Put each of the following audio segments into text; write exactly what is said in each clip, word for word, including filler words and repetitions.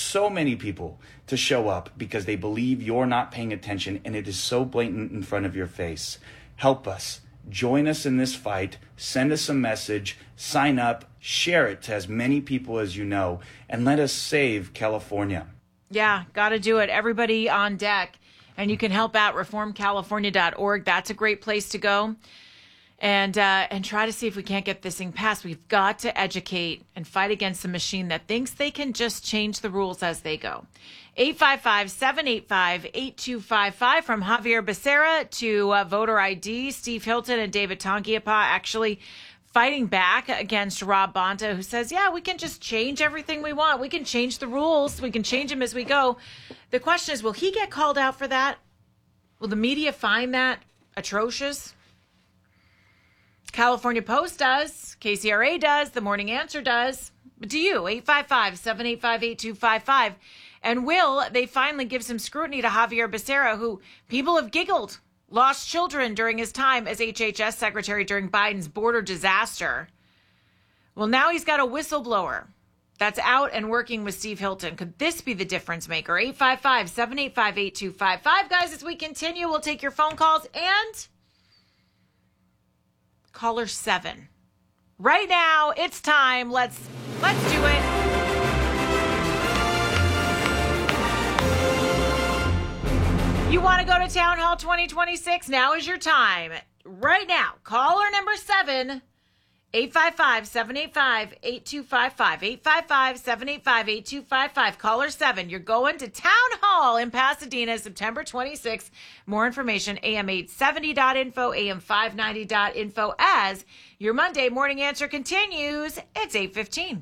so many people to show up because they believe you're not paying attention, and it is so blatant in front of your face. Help us. Join us in this fight. Send us a message. Sign up. Share it to as many people as you know, and let us save California. Yeah, got to do it. Everybody on deck. And you can help out reform california dot org. That's a great place to go. And uh, and try to see if we can't get this thing passed. We've got to educate and fight against a machine that thinks they can just change the rules as they go. eight five five, seven eight five, eight two five five from Javier Becerra to uh, voter I D. Steve Hilton and David Tonkiapa actually fighting back against Rob Bonta, who says, yeah, we can just change everything we want. We can change the rules. We can change them as we go. The question is, will he get called out for that? Will the media find that atrocious? California Post does. K C R A does. The Morning Answer does. But do you? eight five five, seven eight five, eight two five five. And will they finally give some scrutiny to Javier Becerra, who people have giggled, lost children during his time as H H S secretary during Biden's border disaster. Well, now he's got a whistleblower that's out and working with Steve Hilton. Could this be the difference maker? eight five five, seven eight five, eight two five five. Guys, as we continue, we'll take your phone calls and caller seven. Right now, it's time. Let's let's do it. You want to go to Town Hall twenty twenty-six? Now is your time. Right now, caller number seven, eight five five, seven eight five, eight two five five. eight five five, seven eight five, eight two five five. Caller seven, you're going to Town Hall in Pasadena, September twenty-sixth. More information, A M eight seventy dot info, A M five ninety dot info. As your Monday Morning Answer continues, it's eight fifteen.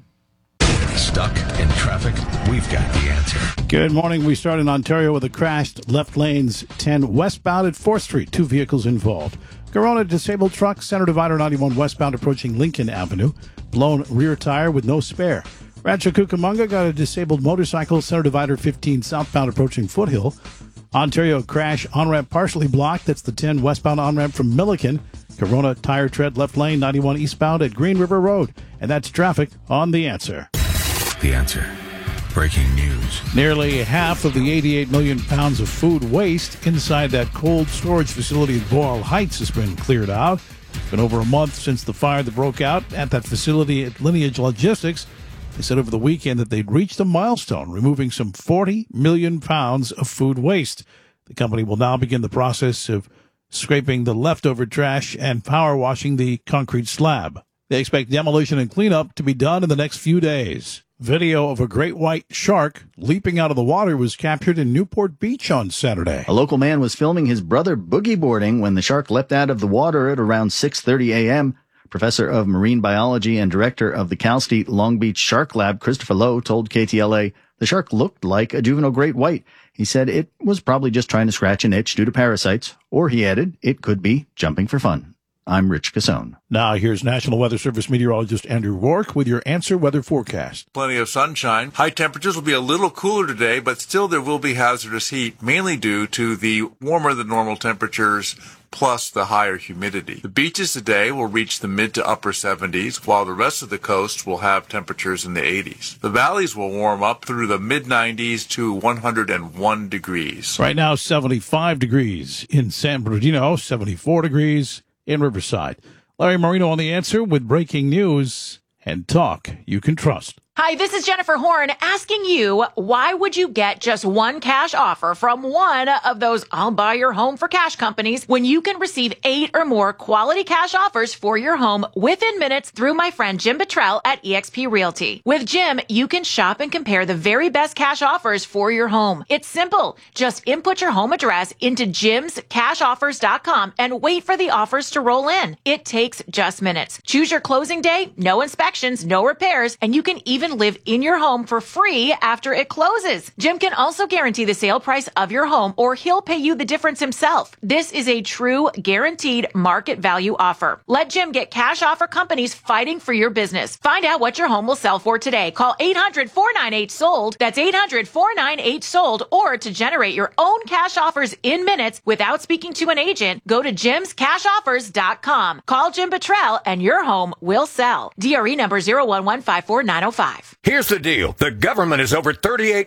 Stuck in traffic? We've got the answer. Good morning. We start in Ontario with a crashed left lanes ten westbound at fourth Street. Two vehicles involved. Corona disabled truck, center divider ninety-one westbound approaching Lincoln Avenue. Blown rear tire with no spare. Rancho Cucamonga got a disabled motorcycle, center divider fifteen southbound approaching Foothill. Ontario crash on-ramp partially blocked. That's the ten westbound on-ramp from Milliken. Corona tire tread left lane ninety-one eastbound at Green River Road. And that's traffic on The Answer. The Answer. Breaking news. Nearly half of the eighty-eight million pounds of food waste inside that cold storage facility at Boyle Heights has been cleared out. It's been over a month since the fire that broke out at that facility at Lineage Logistics. They said over the weekend that they'd reached a milestone, removing some forty million pounds of food waste. The company will now begin the process of scraping the leftover trash and power washing the concrete slab. They expect demolition and cleanup to be done in the next few days. Video of a great white shark leaping out of the water was captured in Newport Beach on Saturday. A local man was filming his brother boogie boarding when the shark leapt out of the water at around six thirty a.m. Professor of Marine Biology and director of the Cal State Long Beach Shark Lab, Christopher Lowe, told K T L A the shark looked like a juvenile great white. He said it was probably just trying to scratch an itch due to parasites, or he added, it could be jumping for fun. I'm Rich Cassone. Now here's National Weather Service meteorologist Andrew Rourke with your Answer Weather forecast. Plenty of sunshine. High temperatures will be a little cooler today, but still there will be hazardous heat, mainly due to the warmer than normal temperatures plus the higher humidity. The beaches today will reach the mid to upper seventies, while the rest of the coast will have temperatures in the eighties. The valleys will warm up through the mid nineties to one hundred one degrees. Right now, seventy-five degrees in San Bernardino, seventy-four degrees in Riverside. Larry Marino on The Answer with breaking news and talk you can trust. Hi, this is Jennifer Horn asking you, why would you get just one cash offer from one of those I'll buy your home for cash companies when you can receive eight or more quality cash offers for your home within minutes through my friend Jim Buttrell at eXp Realty? With Jim, you can shop and compare the very best cash offers for your home. It's simple. Just input your home address into jims cash offers dot com and wait for the offers to roll in. It takes just minutes. Choose your closing day, no inspections, no repairs, and you can even live in your home for free after it closes. Jim can also guarantee the sale price of your home, or he'll pay you the difference himself. This is a true guaranteed market value offer. Let Jim get cash offer companies fighting for your business. Find out what your home will sell for today. Call eight hundred, four nine eight, sold. That's eight hundred, four nine eight, sold. Or to generate your own cash offers in minutes without speaking to an agent, go to jims cash offers dot com. Call Jim Buttrell and your home will sell. D R E number zero one one five four nine zero five. Here's the deal. The government is over thirty-eight